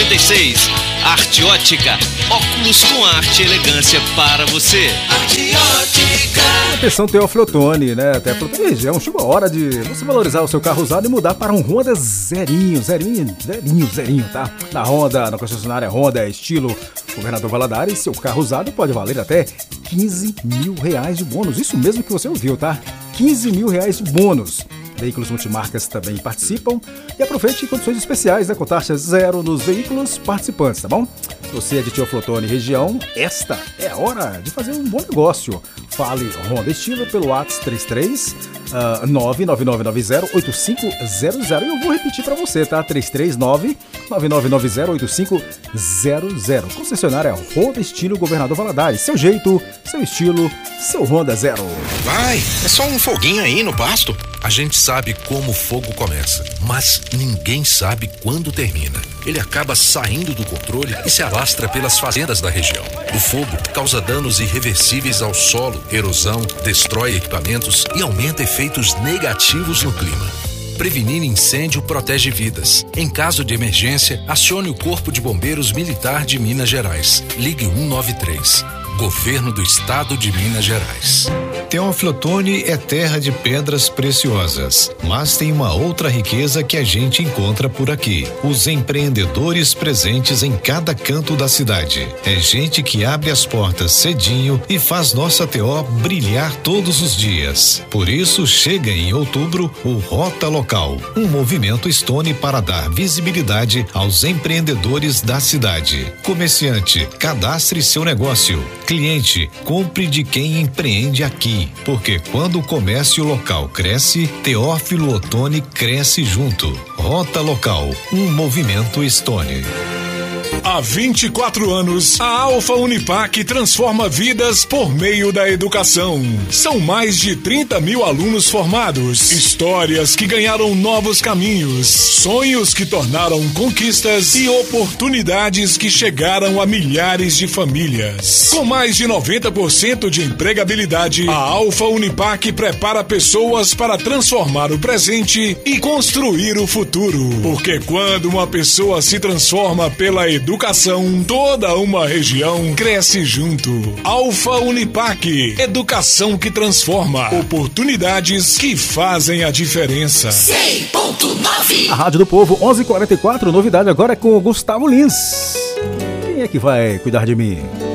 96. Arte Ótica, óculos com arte e elegância para você. Arte Ótica. Atenção, Teófilo Otoni, né? Teófilo Otoni, já chegou a hora de você valorizar o seu carro usado e mudar para um Honda zerinho, tá? Na Honda, na concessionária Honda, estilo Governador Valadares, seu carro usado pode valer até R$15 mil de bônus. Isso mesmo que você ouviu, tá? R$15 mil de bônus. Veículos multimarcas também participam e aproveite condições especiais, né, com taxa zero nos veículos participantes, tá bom? Se você é de Teófilo Otoni região, esta é a hora de fazer um bom negócio. Fale Honda Estilo pelo WhatsApp 33 99990-8500. E eu vou repetir para você, tá? 339-9990-8500. Concessionária Honda Estilo Governador Valadares. Seu jeito, seu estilo, seu Honda Zero. Vai, é só um foguinho aí no pasto. A gente sabe como o fogo começa, mas ninguém sabe quando termina. Ele acaba saindo do controle e se alastra pelas fazendas da região. O fogo causa danos irreversíveis ao solo, erosão, destrói equipamentos e aumenta efeitos negativos no clima. Prevenir incêndio protege vidas. Em caso de emergência, acione o Corpo de Bombeiros Militar de Minas Gerais. Ligue 193. Governo do Estado de Minas Gerais. Teófilo Otoni é terra de pedras preciosas, mas tem uma outra riqueza que a gente encontra por aqui: os empreendedores presentes em cada canto da cidade. É gente que abre as portas cedinho e faz nossa TO brilhar todos os dias. Por isso chega em outubro o Rota Local, um movimento Stone para dar visibilidade aos empreendedores da cidade. Comerciante, cadastre seu negócio. Cliente, compre de quem empreende aqui, porque quando o comércio local cresce, Teófilo Otoni cresce junto. Rota Local, um movimento Stone. Há 24 anos, a Alfa Unipac transforma vidas por meio da educação. São mais de 30 mil alunos formados, histórias que ganharam novos caminhos, sonhos que tornaram conquistas e oportunidades que chegaram a milhares de famílias. Com mais de 90% de empregabilidade, a Alfa Unipac prepara pessoas para transformar o presente e construir o futuro. Porque quando uma pessoa se transforma pela educação, toda uma região cresce junto. Alfa Unipac, educação que transforma, oportunidades que fazem a diferença. 100.9. A Rádio do Povo, 11h44, novidade agora é com o Gustavo Lins. Quem é que vai cuidar de mim?